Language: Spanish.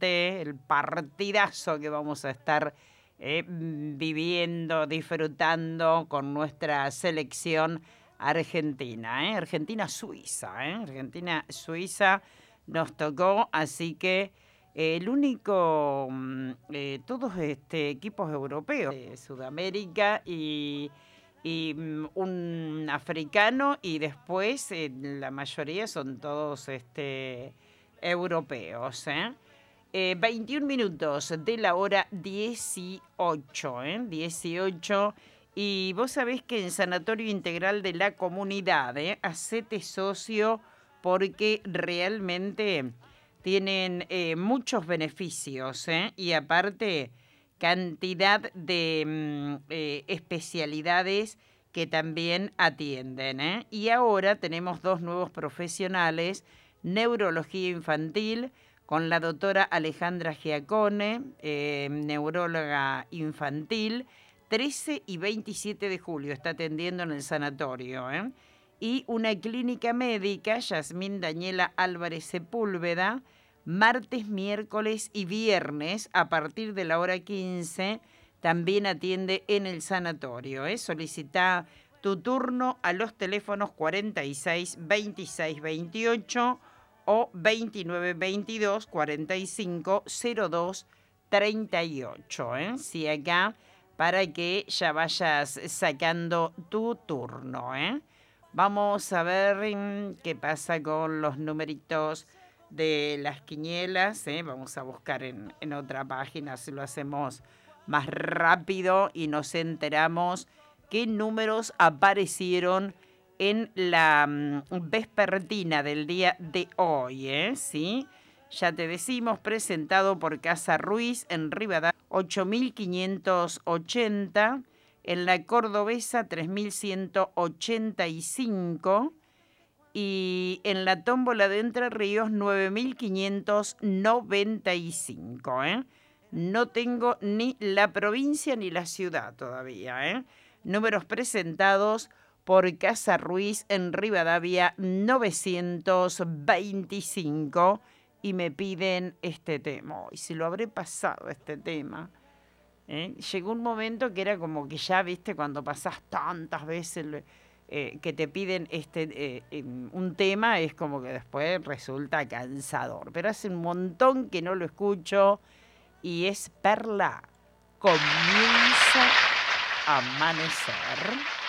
interesante el partidazo que vamos a estar viviendo, disfrutando con nuestra selección argentina, ¿eh? Argentina-Suiza, ¿eh? Argentina-Suiza nos tocó, así que el único, todos equipos europeos de Sudamérica y un africano y después la mayoría son todos europeos, ¿eh? 21 minutos de la hora 18, 18. Y vos sabés que en Sanatorio Integral de la Comunidad, hacete socio porque realmente tienen muchos beneficios, y aparte cantidad de especialidades que también atienden, Y ahora tenemos 2 nuevos profesionales, neurología infantil, con la doctora Alejandra Giacone, neuróloga infantil, 13 y 27 de julio, está atendiendo en el sanatorio, Y una clínica médica, Yasmín Daniela Álvarez Sepúlveda, martes, miércoles y viernes, a partir de la hora 15, también atiende en el sanatorio, Solicita tu turno a los teléfonos 46 26 28 o 29 22 45 02 38, Sí, acá para que ya vayas sacando tu turno, Vamos a ver qué pasa con los numeritos de las quinielas, Vamos a buscar en otra página si lo hacemos más rápido y nos enteramos qué números aparecieron en la vespertina del día de hoy, ¿sí? Ya te decimos, presentado por Casa Ruiz en Rivadavia, 8.580, en la Cordobesa 3.185 y en la Tómbola de Entre Ríos 9.595, No tengo ni la provincia ni la ciudad todavía, Números presentados por Casa Ruiz en Rivadavia 925 y me piden este tema. Y si lo habré pasado este tema. Llegó un momento que era como que ya, viste, cuando pasás tantas veces que te piden un tema, es como que después resulta cansador. Pero hace un montón que no lo escucho y es Perla. Comienza a amanecer.